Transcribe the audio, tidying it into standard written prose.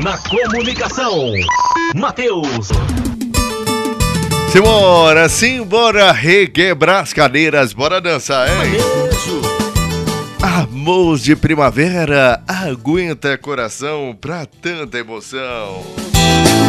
na comunicação. Matheus. Simbora requebrar as cadeiras, bora dançar, hein? Amor de primavera, aguenta coração pra tanta emoção.